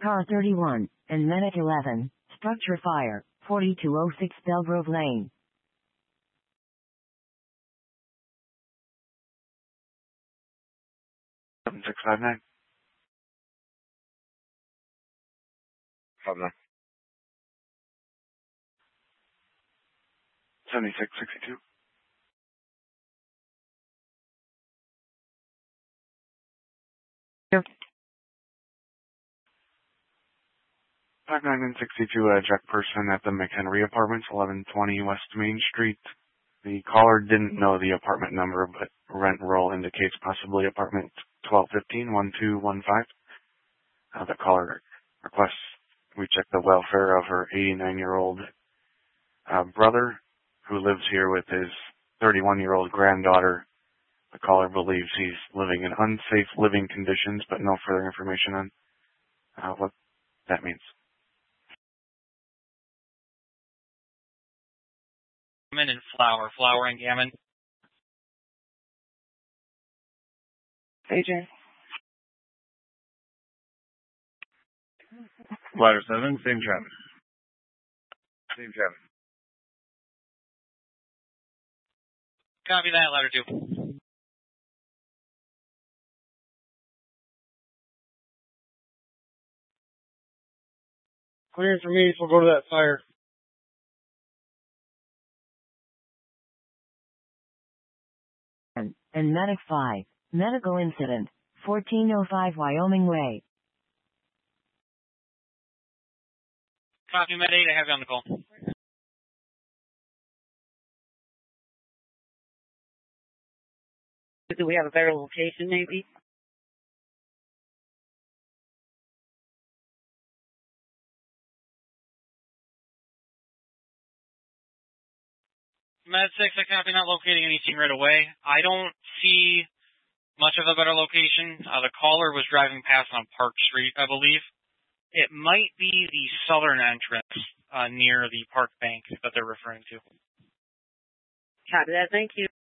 Car 31, and Medic 11, structure fire, 4206 Belgrove Lane. 7659. 59. 7662. Yep. 5962, direct person at the McHenry Apartments, 1120 West Main Street. The caller didn't know the apartment number, but rent roll indicates possibly apartment 1215-1215. The caller requests we check the welfare of her 89-year-old brother, who lives here with his 31-year-old granddaughter. The caller believes he's living in unsafe living conditions, but no further information on what that means. And flower and gammon. AJ. Ladder 7, same traffic. Same traffic. Copy that, ladder 2. Clearance for me, so we'll go to that fire. And Medic 5, medical incident, 1405 Wyoming Way. Copy, Med 8, I have you on the call. Do we have a better location, maybe? Med 6, I copy, not locating anything right away. I don't see much of a better location. The caller was driving past on Park Street, I believe. It might be the southern entrance near the Park Bank that they're referring to. Copy that, thank you.